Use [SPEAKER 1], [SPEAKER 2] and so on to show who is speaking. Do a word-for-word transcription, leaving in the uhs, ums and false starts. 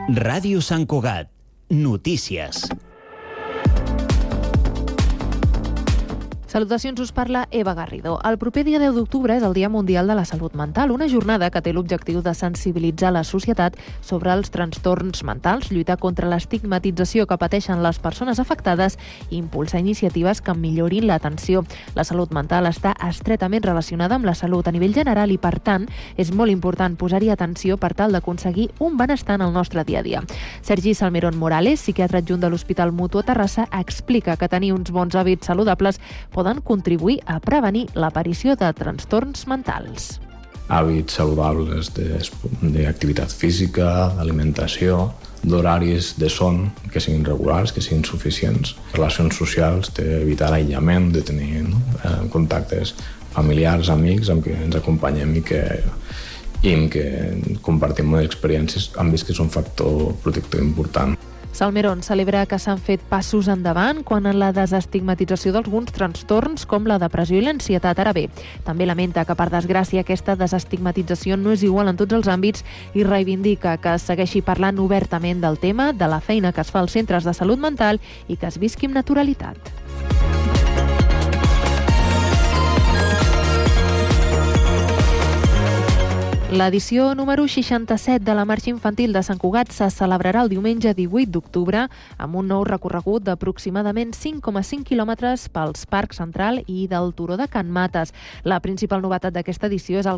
[SPEAKER 1] Ràdio Sant Cugat. Notícies.
[SPEAKER 2] Salutacions, us parla Eva Garrido. El proper dia deu d'octubre és el Dia Mundial de la Salut Mental, una jornada que té l'objectiu de sensibilitzar la societat sobre els trastorns mentals, lluitar contra l'estigmatització que pateixen les persones afectades i impulsar iniciatives que millorin l'atenció. La salut mental està estretament relacionada amb la salut a nivell general i, per tant, és molt important posar-hi atenció per tal d'aconseguir un benestar en el nostre dia a dia. Sergi Salmerón Morales, psiquiatre adjunt de l'Hospital Mutu a Terrassa, explica que tenir uns bons hàbits saludables poden contribuir a prevenir l'aparició de trastorns mentals.
[SPEAKER 3] Hàbits saludables d'activitat física, d'alimentació, d'horaris de son que siguin regulars, que siguin suficients, relacions socials, d'evitar l'aïllament, de tenir no? contactes familiars, amics amb qui ens acompanyem i que, i amb què compartim unes experiències, han vist que és un factor protector important.
[SPEAKER 2] Salmerón celebra que s'han fet passos endavant quan en la desestigmatització d'alguns trastorns com la depressió i l'ansietat. Ara bé, també lamenta que, per desgràcia, aquesta desestigmatització no és igual en tots els àmbits i reivindica que es segueixi parlant obertament del tema, de la feina que es fa als centres de salut mental i que es visqui amb naturalitat. L'edició número seixanta-set de la Marxa Infantil de Sant Cugat se celebrarà el diumenge divuit d'octubre amb un nou recorregut d'aproximadament cinc coma cinc quilòmetres pels Parcs Central i del Turó de Can Mates. La principal novetat d'aquesta edició és el